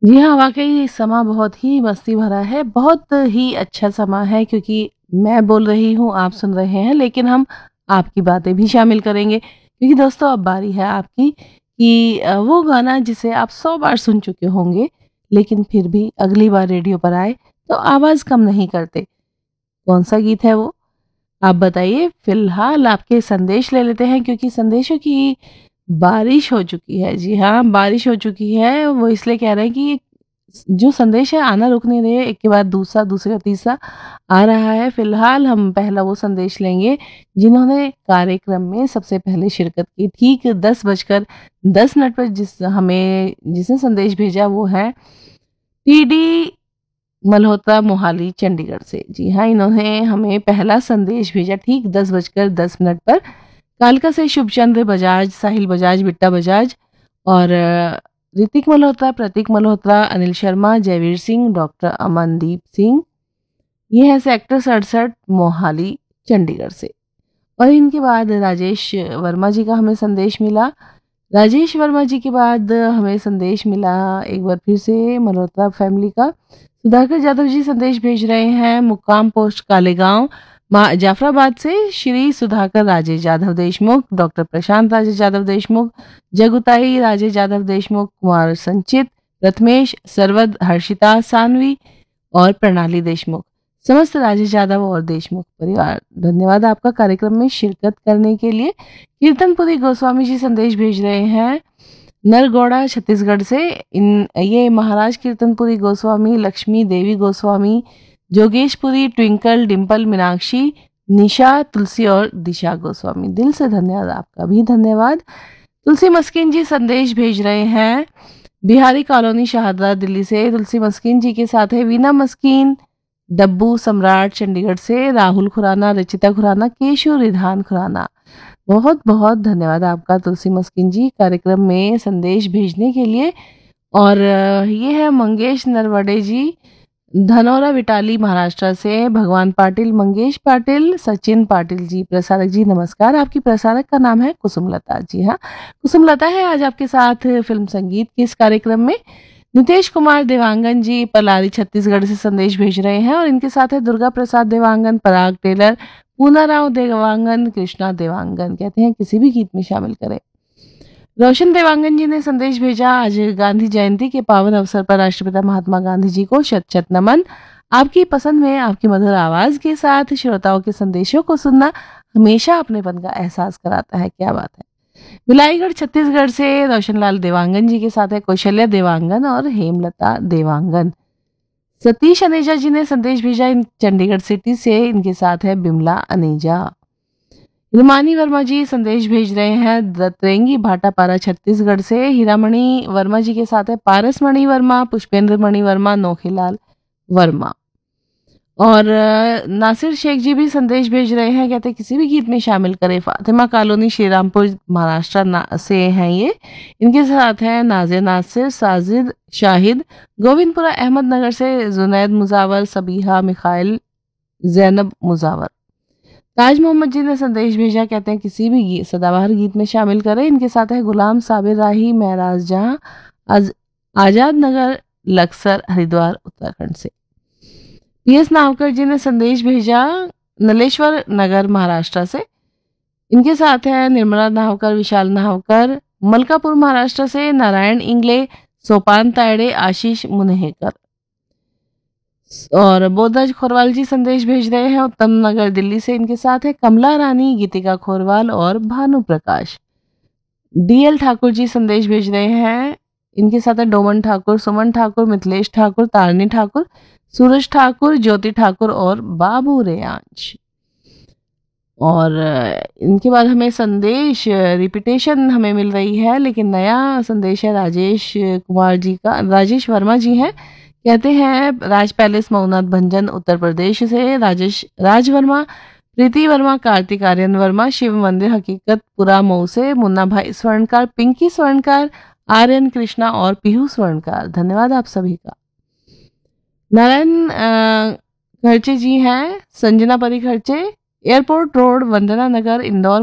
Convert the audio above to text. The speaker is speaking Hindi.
जी हाँ, वाक़ई समा बहुत ही मस्ती भरा है, बहुत ही अच्छा समा है क्योंकि मैं बोल रही हूँ, आप सुन रहे हैं, लेकिन हम आपकी बातें भी शामिल करेंगे। क्योंकि दोस्तों अब बारी है आपकी कि वो गाना जिसे आप 100 बार सुन चुके होंगे, लेकिन फिर भी अगली बार रेडियो पर आए तो आवाज़ कम नहीं करते। कौन-सा गीत है वो? आप बताइए। फिलहाल आपके संदेश ले लेते हैं क्योंकि संदेशों की बारिश हो चुकी है। जी हाँ, बारिश हो चुकी है। वो इसलिए कह रहे हैं कि जो संदेश है आना रुक नहीं रहे, एक के बाद दूसरा, दूसरे का तीसरा आ रहा है। फिलहाल हम पहला वो संदेश लेंगे जिन्होंने कार्यक्रम में सबसे पहले शिरकत की। ठीक 10 बजकर 10 मिनट पर जिसने संदेश भेजा वो है टीडी मल्होत्रा मोहाली चंडीगढ़ से। जी हाँ, इन्होंने हमें पहला संदेश भेजा ठीक 10 बजकर 10 मिनट पर। कालका से शुभचंद्र बजाज, साहिल बजाज, बिट्टा बजाज और ऋतिक मल्होत्रा, प्रतीक मल्होत्रा, अनिल शर्मा, जयवीर सिंह, डॉक्टर अमनदीप सिंह। ये है सेक्टर 67 मोहाली चंडीगढ़ से। और इनके बाद राजेश वर्मा जी का हमें संदेश मिला। राजेश वर्मा जी के बाद हमें संदेश मिला एक बार फिर से मल्होत्रा फैमिली का। सुधाकर यादव जी संदेश भेज रहे हैं मुक्काम पोस्ट कालेगांव जाफराबाद से। श्री सुधाकर राजेश यादव देशमुख, डॉक्टर प्रशांत राजेश यादव देशमुख, जगुताई राजेश यादव देशमुख, कुमार संचित, प्रथमेश, सरवद, हर्षिता, सानवी और प्रणाली देशमुख, समस्त राजेश यादव और देशमुख परिवार, धन्यवाद आपका कार्यक्रम में शिरकत करने के लिए। कीर्तनपुरी गोस्वामी जी संदेश भेज रहे हैं नरगौड़ा छत्तीसगढ़ से। ये महाराज कीर्तनपुरी गोस्वामी, लक्ष्मी देवी गोस्वामी, जोगेशपुरी, ट्विंकल, डिंपल, मीनाक्षी, निशा, तुलसी और दिशा गोस्वामी, दिल से धन्यवाद, आपका भी धन्यवाद। तुलसी मस्किन जी संदेश भेज रहे हैं बिहारी कॉलोनी शाहदरा दिल्ली से। तुलसी मस्किन जी के साथ है वीना मस्किन, डब्बू सम्राट चंडीगढ़ से, राहुल खुराना, रचिता खुराना, केशु रिधान खुराना। बहुत बहुत धन्यवाद आपका तुलसी मस्किन जी कार्यक्रम में संदेश भेजने के लिए। और ये है मंगेश नरवड़े जी, धनौरा विटाली महाराष्ट्र से। भगवान पाटिल, मंगेश पाटिल, सचिन पाटिल जी, प्रसारक जी नमस्कार। आपकी प्रसारक का नाम है कुसुमलता। जी हाँ, कुसुमलता है आज आपके साथ फिल्म संगीत के इस कार्यक्रम में। नितेश कुमार देवांगन जी पलारी छत्तीसगढ़ से संदेश भेज रहे हैं और इनके साथ है दुर्गा प्रसाद देवांगन, पराग टेलर, पूना राव देवांगन, कृष्णा देवांगन। कहते हैं किसी भी गीत में शामिल करें। रोशन देवांगन जी ने संदेश भेजा आज गांधी जयंती के पावन अवसर पर राष्ट्रपिता महात्मा गांधी जी को शत शत नमन। आपकी पसंद में आपकी मधुर आवाज के साथ श्रोताओं के संदेशों को सुनना हमेशा अपनेपन का एहसास कराता है। क्या बात है। बिलाईगढ़ छत्तीसगढ़ से रोशनलाल देवांगन जी के साथ है कौशल्या देवांगन और हेमलता देवांगन। सतीश अनेजा जी ने संदेश भेजा चंडीगढ़ सिटी से। इनके साथ है बिमला अनेजा। हिमानी वर्मा जी संदेश भेज रहे हैं दत्रेंगी भाटापारा छत्तीसगढ़ से। हीरामणि वर्मा जी के साथ है पारसमणि वर्मा, पुष्पेंद्र मणि वर्मा, नोखीलाल वर्मा। और नासिर शेख जी भी संदेश भेज रहे हैं, कहते हैं किसी भी गीत में शामिल करें। फातिमा कॉलोनी श्रीरामपुर महाराष्ट्र से हैं ये। इनके साथ हैं नाजिर नासिर, साजिद शाहिद, गोविंदपुरा अहमदनगर से जुनैद मुजावर, सबीहा मिखाइल, जैनब मुजावर। ताज मोहम्मद जी ने संदेश भेजा, कहते हैं किसी भी सदाबहार गीत में शामिल करें। इनके साथ है गुलाम साबिर राही, महराज जहां, आजाद नगर, लक्सर, हरिद्वार उत्तराखंड से। पीएस नावकर जी ने संदेश भेजा नलेश्वर नगर महाराष्ट्र से। इनके साथ है निर्मला नावकर, विशाल नावकर, मलकापुर महाराष्ट्र से, नारायण इंगले, सोपान तायड़े, आशीष मुनहेकर। और बोधराज खोरवाल जी संदेश भेज रहे हैं उत्तम नगर दिल्ली से। इनके साथ है कमला रानी, गीतिका खोरवाल और भानु प्रकाश। डीएल ठाकुर जी संदेश भेज रहे हैं। इनके साथ है डोमन ठाकुर, सुमन ठाकुर, मिथिलेश ठाकुर, तारणी ठाकुर, सूरज ठाकुर, ज्योति ठाकुर और बाबू रेयांश। और इनके बाद हमें संदेश रिपीटेशन हमें मिल रही है, लेकिन नया संदेश है राजेश कुमार जी का। राजेश वर्मा जी हैं, कहते हैं राज पैलेस मऊनाथ भंजन उत्तर प्रदेश से। राज वर्मा, प्रीति वर्मा, कार्तिक आर्यन वर्मा, शिव मंदिर हकीकतपुरा मऊ से। मुन्ना भाई स्वर्णकार, पिंकी स्वर्णकार, आर्यन कृष्णा और पीहू स्वर्णकार, धन्यवाद आप सभी का। नारायण खर्चे जी हैं, संजना परी खर्चे, एयरपोर्ट रोड, वंदना नगर, इंदौर